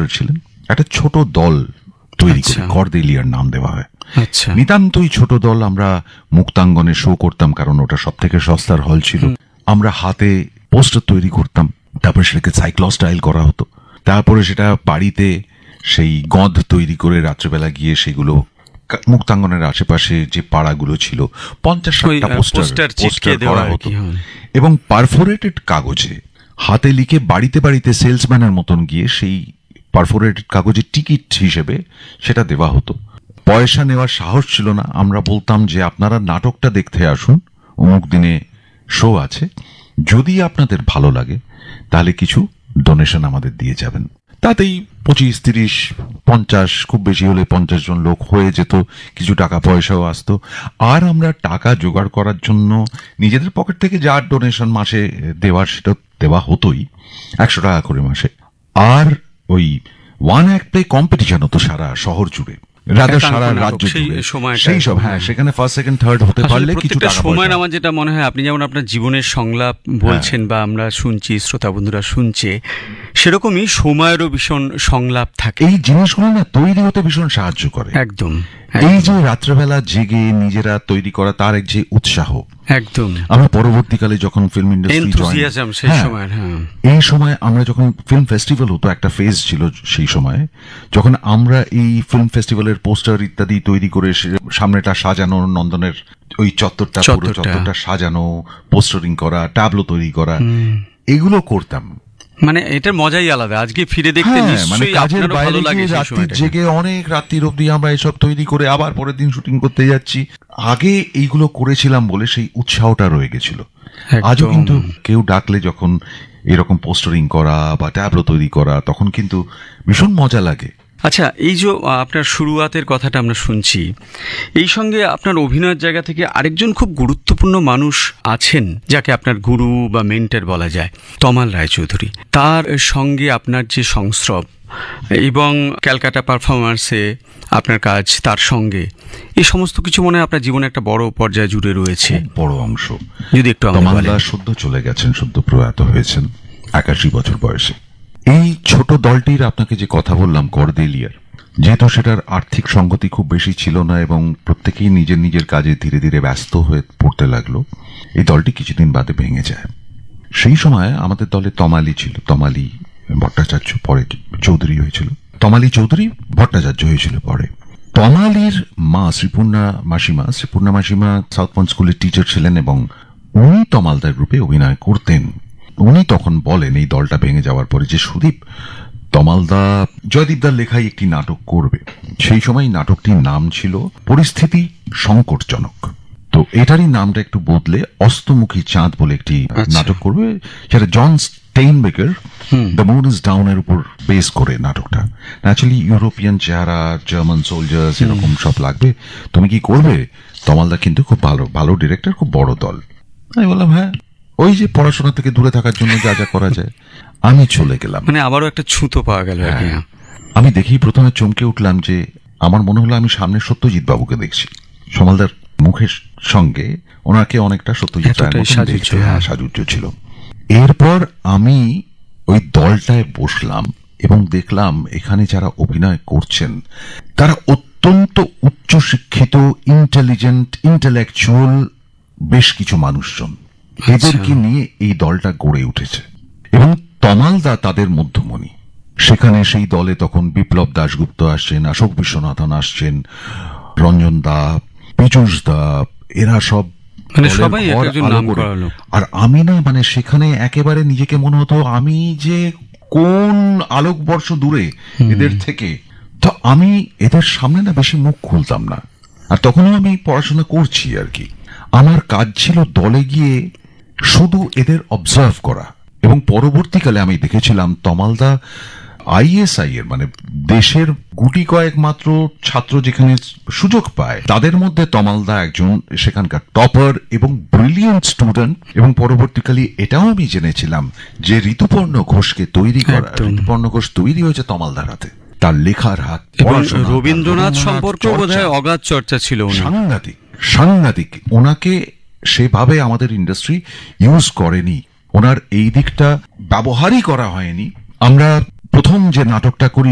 Producer ছিলেন, একটা ছোট দল তৈরি করে কর্দেলিয়ার নাম দেওয়া হয়। আচ্ছা, নিতান্তই ছোট দল। আমরা মুক্তাঙ্গনে শো করতাম, কারণ ওটা সব থেকে সস্তার হল ছিল। আমরা হাতে পোস্টার তৈরি করতাম, তারপরে সেটাকে সাইক্লোস্টাইল করা হতো, তারপরে সেটা বাড়িতে সেই গঁদ তৈরি করে রাত্রেবেলা গিয়ে সেগুলো মুক্তাঙ্গনের আশেপাশে যে পাড়াগুলো ছিল 50-60টা পোস্টার করা হতো, এবং পারফোরেটেড কাগজে হাতে লিখে বাড়িতে বাড়িতে সেলসম্যানের মতন গিয়ে সেই পারফোরেটেড কাগজে টিকিট হিসেবে সেটা দেওয়া হতো। পয়সা নেওয়ার সাহস ছিল না। আমরা বলতাম যে আপনারা নাটকটা দেখতে আসুন, অমুক দিনে শো আছে, যদি আপনাদের ভালো লাগে তাহলে কিছু ডোনেশন আমাদের দিয়ে যাবেন। তাতেই 25, 30, 50, খুব বেশি হলে 50 জন লোক হয়ে যেত, কিছু টাকা পয়সাও আসতো। আর আমরা টাকা জোগাড় করার জন্য নিজেদের পকেট থেকে যা ডোনেশন মাসে দেওয়ার সেটা দেওয়া হতোই, 100 টাকা করে মাসে। আর ওই ওয়ান অ্যাক্ট প্লে কম্পিটিশন হতো সারা শহর জুড়ে, সারা রাজ্য জুড়ে সেই সব। হ্যাঁ, সেখানে ফার্স্ট, সেকেন্ড, থার্ড হতে পারলে কিছু টাকা সময়। আমার যেটা মনে হয়, আপনি যেমন আপনার জীবনের সংলাপ বলছেন বা আমরা শুনছি, শ্রোতা বন্ধুরা শুনছে, সেরকমই সময়েরও ভীষণ সংলাপ থাকে। এই জিনিসগুলো না তৈরি হতে ভীষণ সাহায্য করে। একদম। এই যে রাত্রেবেলা জেগে নিজেরা তৈরি করা, তার এক যে উৎসাহ, একদম। আমরা পরবর্তীকালে যখন ফিল্ম ইন্ডাস্ট্রি এই সময় আমরা যখন ফিল্ম ফেস্টিভ্যাল হতো, একটা ফেজ ছিল সেই সময়, যখন আমরা এই ফিল্ম ফেস্টিভ্যালের পোস্টার ইত্যাদি তৈরি করে সামনেটা সাজানো, নন্দনের ওই চত্বরটা পুরো চত্বরটা সাজানো, পোস্টারিং করা, ট্যাবলো তৈরি করা, এগুলো করতাম। মানে এটার মজাই আলাদা। আজকে ফিরে দেখতে নিশ্চয়ই আপনারও ভালো লাগে। রাত্রি জেগে অনেক রাত্রির অবধি আমরা এসব তৈরি করে আবার পরের দিন শুটিং করতে যাচ্ছি। আগে এইগুলো করেছিলাম বলে সেই উৎসাহটা রয়ে গেছিল। আজও কিন্তু কেউ ডাকলে যখন এরকম পোস্টারিং করা বা ট্যাবলো তৈরি করা, তখন কিন্তু ভীষণ মজা লাগে। আচ্ছা, এই যে আপনার শুরুয়াতের কথাটা আমরা শুনছি, এই সঙ্গে আপনার অভিনয়ের জায়গা থেকে আরেকজন খুব গুরুত্বপূর্ণ মানুষ আছেন, যাকে আপনার গুরু বা মেন্টর বলা যায়, তমাল রায়চৌধুরী। তার সঙ্গে আপনার যে সংস্রব এবং ক্যালকাটা পারফরম্যান্সে আপনার কাজ, তার সঙ্গে এই সমস্ত কিছু মনে হয় আপনার জীবনে একটা বড় পর্যায়ে জুড়ে রয়েছে, বড় অংশ। যদি একটু তমালদা সদ্য চলে গেছেন, সদ্য প্রয়াত হয়েছেন 81 বছর বয়সে। এই ছোট দলটির আপনাকে যে কথা বললাম কর্দেলিয়ার, যেহেতু সেটার আর্থিক সঙ্গতি খুব বেশি ছিল না এবং প্রত্যেকেই নিজের নিজের কাজে ধীরে ধীরে ব্যস্ত হয়ে পড়তে লাগলো, এই দলটি কিছুদিন বাদে ভেঙে যায়। সেই সময় আমাদের দলে তমালি ছিল, তমালি ভট্টাচার্য, পরে চৌধুরী হয়েছিল, তমালি চৌধুরী ভট্টাচার্য হয়েছিল পরে। তমালির মা শ্রীপূর্ণা মাসিমা সাউথ পয়েন্ট স্কুলের টিচার ছিলেন এবং উনি তমালদার গ্রুপে অভিনয় করতেন। উনি তখন বলেন এই দলটা ভেঙে যাওয়ার পরে যে সুদীপ, তমালদা জয়দীপদার লেখায় একটি নাটক করবে। সেই সময় নাটকটির নাম ছিল পরিস্থিতি সংকটজনক। তো এটারই নামটা একটু বদলে অস্তমুখী চাঁদ বলে একটি নাটক করবে, যেটা জন স্টেইনবেকার দ্য মুন ইজ ডাউন এর উপর বেস করে নাটকটা। ন্যাচুরালি ইউরোপিয়ান চেহারা, জার্মান সোলজার্স, এরকম সব লাগবে। তুমি কি করবে? তমালদা কিন্তু খুব ভালো ডিরেক্টর, খুব বড় দল। আমি বললাম হ্যাঁ, ওই যে পড়াশোনা থেকে দূরে থাকার জন্য যা যা করা যায়। আমি চলে গেলাম। মানে আবারও একটা ছুতো পাওয়া গেল। আমি দেখি প্রথমে চমকে উঠলাম যে আমার মনে হলো আমি সামনে সত্যজিৎ বাবুকে দেখছি। সমালদার মুখের সঙ্গে ওনাকে অনেকটা সত্যজিৎ সাজুজ্য ছিল। এরপর আমি ওই দলটায় বসলাম এবং দেখলাম এখানে যারা অভিনয় করছেন তারা অত্যন্ত উচ্চশিক্ষিত, ইন্টেলিজেন্ট, ইন্টেলেকচুয়াল বেশ কিছু মানুষজন। এদেরকে নিয়ে এই দলটা গড়ে উঠেছে এবং তমালদা তাদের মধ্যমণি। সেখানে সেই দলে তখন বিপ্লব দাশগুপ্ত আসছেন, অশোক বিশ্বনাথন আসছেন, রঞ্জন দা, পীযূষ দা, এরা সব সবাই একজন নাম করালো। আর আমি না, মানে সেখানে একেবারে নিজেকে মনে হতো আমি যে কোন আলোকবর্ষ দূরে এদের থেকে। তো আমি এদের সামনে না বেশি মুখ খুলতাম না। আর তখনও আমি পড়াশোনা করছি আর কি। আমার কাজ ছিল দলে গিয়ে শুধু এদের অবজার্ভ করা। এবং পরবর্তীকালে আমি দেখেছিলাম তমালদা আইএসআই এর, মানে দেশের গুটি কয়েক মাত্র ছাত্র যেখানে সুযোগ পায় তাদের মধ্যে তমালদা একজন সেখানকার টপার এবং ব্রিলিয়েন্ট স্টুডেন্ট। এবং পরবর্তীকালে এটাও আমি জেনেছিলাম যে ঋতুপর্ণ ঘোষকে তৈরি করা, ঋতুপর্ণ ঘোষ তৈরি হয়েছে তমালদার হাতে। তার লেখার হাত, রবীন্দ্রনাথ সম্পর্কে বোধহয় অগাধ চর্চা ছিল, সাংঘাতিক। ওনাকে সেভাবে আমাদের ইন্ডাস্ট্রি ইউজ করেনি, ওনার এই দিকটা ব্যবহারই করা হয়নি। আমরা প্রথম যে নাটকটা করি